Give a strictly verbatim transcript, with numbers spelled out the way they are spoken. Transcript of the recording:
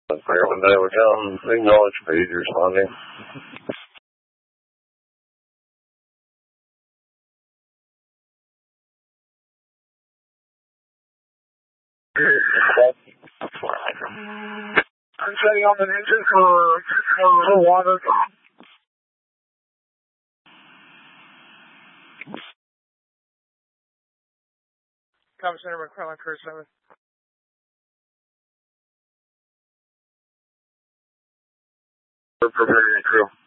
Fairwind Iowa County, acknowledge page responding. I'm setting on an engine for, for water. Comm Center, McClellan, Curse seven. We're preparing a crew.